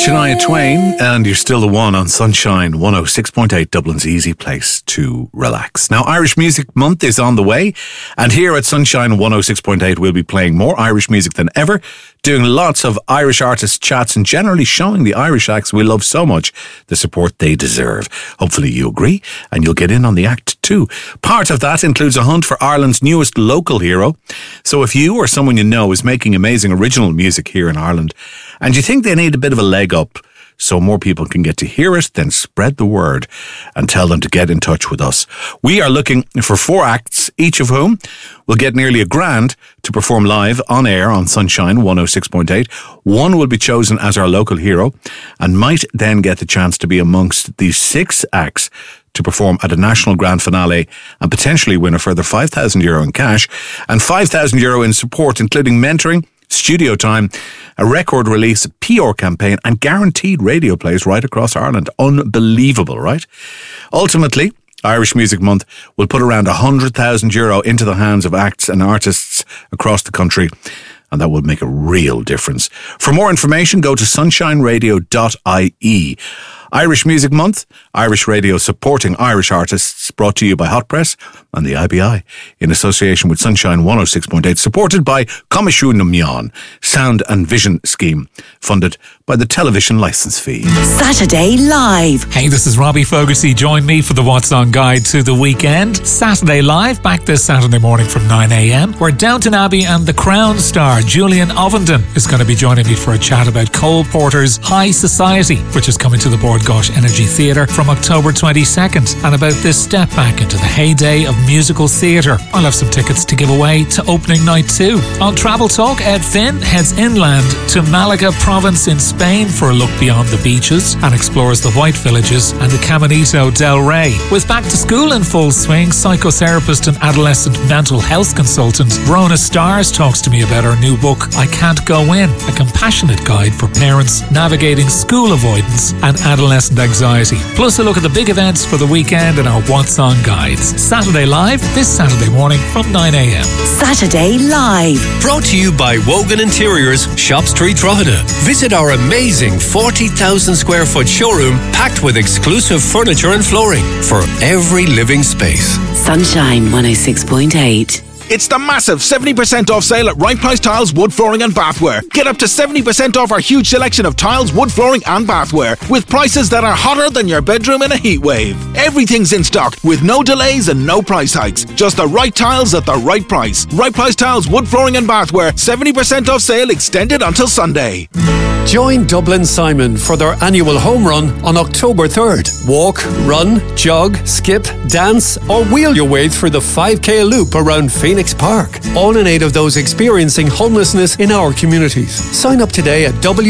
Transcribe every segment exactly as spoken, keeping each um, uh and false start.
Shania Twain, and you're still the one on Sunshine one oh six point eight, Dublin's easy place to relax. Now, Irish Music Month is on the way, and here at Sunshine one oh six point eight, we'll be playing more Irish music than ever, doing lots of Irish artist chats, and generally showing the Irish acts we love so much the support they deserve. Hopefully you agree, and you'll get in on the act too. Part of that includes a hunt for Ireland's newest local hero. So if you or someone you know is making amazing original music here in Ireland, and you think they need a bit of a leg up so more people can get to hear it, then spread the word and tell them to get in touch with us. We are looking for four acts, each of whom will get nearly a grand to perform live on air on Sunshine one oh six point eight. One will be chosen as our local hero and might then get the chance to be amongst these six acts to perform at a national grand finale and potentially win a further five thousand euro in cash and five thousand euro in support, including mentoring, studio time, a record release, a P R campaign, and guaranteed radio plays right across Ireland. Unbelievable, right? Ultimately, Irish Music Month will put around one hundred thousand euro into the hands of acts and artists across the country, and that will make a real difference. For more information, go to sunshine radio dot I E. Irish Music Month, Irish radio supporting Irish artists, brought to you by Hot Press and the I B I in association with Sunshine one oh six point eight, supported by Coimisiún na Meán, Sound and Vision Scheme, funded by the television licence fee. Saturday Live. Hey, this is Robbie Fogarty. Join me for the What's On Guide to the weekend. Saturday Live, back this Saturday morning from nine a.m, where Downton Abbey and The Crown star Julian Ovenden is going to be joining me for a chat about Cole Porter's High Society, which is coming to the Bord Gáis Energy Theatre from October twenty-second, and about this step back into the heyday of musical theatre. I'll have some tickets to give away to opening night too. On Travel Talk, Ed Finn heads inland to Malaga province in Spain for a look beyond the beaches and explores the white villages and the Caminito del Rey. With back to school in full swing, psychotherapist and adolescent mental health consultant Rona Stars talks to me about her new book, I Can't Go In, a compassionate guide for parents navigating school avoidance and adolescent anxiety. Plus a look at the big events for the weekend in our What's On Guides. Saturday Live, this Saturday morning from nine a.m. Saturday Live. Brought to you by Wogan Interiors, Shop Street, Drogheda. Visit our amazing forty thousand square foot showroom packed with exclusive furniture and flooring for every living space. Sunshine one oh six point eight. It's the massive seventy percent off sale at Right Price Tiles, Wood Flooring and Bathware. Get up to seventy percent off our huge selection of tiles, wood flooring and bathware, with prices that are hotter than your bedroom in a heat wave. Everything's in stock with no delays and no price hikes. Just the right tiles at the right price. Right Price Tiles, Wood Flooring and Bathware. seventy percent off sale extended until Sunday. Join Dublin Simon for their annual home run on October third. Walk, run, jog, skip, dance or wheel your way through the five K loop around Phoenix Park. All in aid of those experiencing homelessness in our communities. Sign up today at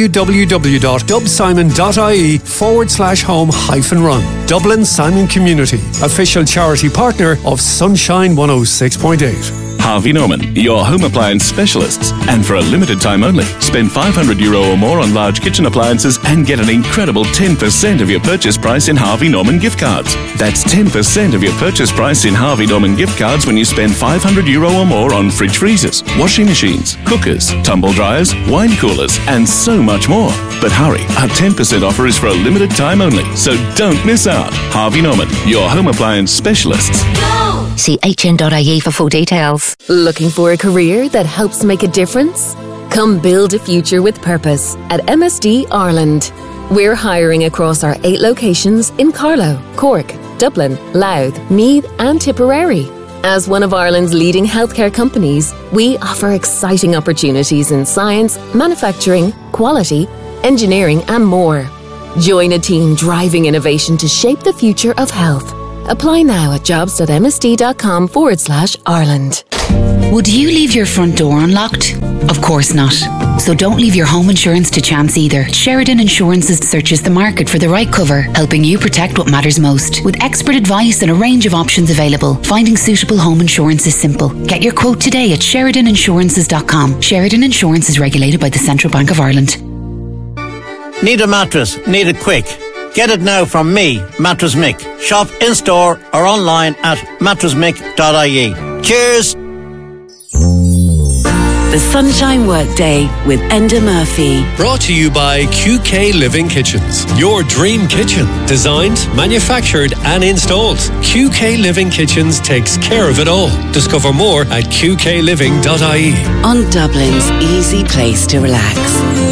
www.dubsimon.ie forward slash home hyphen run. Dublin Simon Community, official charity partner of Sunshine one oh six point eight. Harvey Norman, your home appliance specialists. And for a limited time only, spend five hundred euro or more on large kitchen appliances and get an incredible ten percent of your purchase price in Harvey Norman gift cards. That's ten percent of your purchase price in Harvey Norman gift cards when you spend five hundred euro or more on fridge freezers, washing machines, cookers, tumble dryers, wine coolers, and so much more. But hurry, our ten percent offer is for a limited time only, so don't miss out. Harvey Norman, your home appliance specialists. Go! See H N dot I E for full details. Looking for a career that helps make a difference? Come build a future with purpose at M S D Ireland. We're hiring across our eight locations in Carlow, Cork, Dublin, Louth, Meath and Tipperary. As one of Ireland's leading healthcare companies, we offer exciting opportunities in science, manufacturing, quality, engineering and more. Join a team driving innovation to shape the future of health. Apply now at jobs.msd.com forward slash Ireland. Would you leave your front door unlocked? Of course not. So don't leave your home insurance to chance either. Sheridan Insurances searches the market for the right cover, helping you protect what matters most. With expert advice and a range of options available, finding suitable home insurance is simple. Get your quote today at sheridan insurances dot com. Sheridan Insurance is regulated by the Central Bank of Ireland. Need a mattress? Need it quick? Get it now from me, Mattress Mick. Shop in-store or online at mattress mick dot I E. Cheers! The Sunshine Workday with Enda Murphy. Brought to you by Q K Living Kitchens. Your dream kitchen. Designed, manufactured and installed. Q K Living Kitchens takes care of it all. Discover more at q k living dot I E. On Dublin's easy place to relax.